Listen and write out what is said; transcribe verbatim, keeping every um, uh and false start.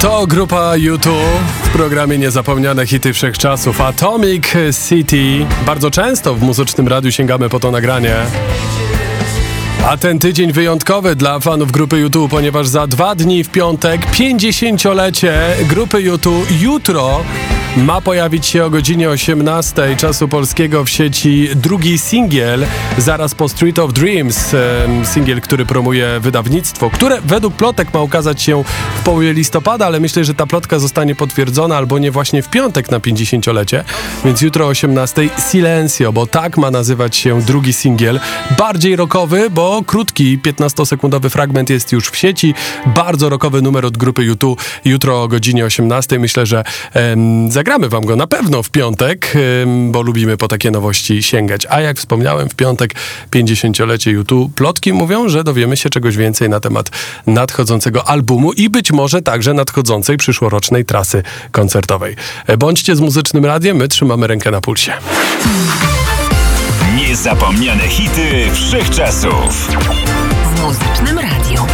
To grupa U dwa w programie Niezapomniane hity wszechczasów Atomic City. Bardzo często w muzycznym radiu sięgamy po to nagranie. A ten tydzień wyjątkowy dla fanów grupy U dwa, ponieważ za dwa dni w piątek pięćdziesięciolecie grupy U dwa. Jutro ma pojawić się o godzinie osiemnastej czasu polskiego w sieci drugi singiel zaraz po Street of Dreams. Singiel, który promuje wydawnictwo, które według plotek ma ukazać się w połowie listopada, ale myślę, że ta plotka zostanie potwierdzona albo nie właśnie w piątek na pięćdziesięciolecie. Więc jutro o osiemnastej Silencio, bo tak ma nazywać się drugi singiel. Bardziej rockowy, bo krótki, piętnastosekundowy fragment jest już w sieci. Bardzo rockowy numer od grupy U dwa. Jutro o godzinie osiemnastej. Myślę, że em, zagramy wam go na pewno w piątek, em, bo lubimy po takie nowości sięgać. A jak wspomniałem, w piątek pięćdziesięciolecie U dwa. Plotki mówią, że dowiemy się czegoś więcej na temat nadchodzącego albumu i być może także nadchodzącej przyszłorocznej trasy koncertowej. Bądźcie z Muzycznym Radiem, my trzymamy rękę na pulsie. Niezapomniane hity wszechczasów. W Muzycznym Radiu.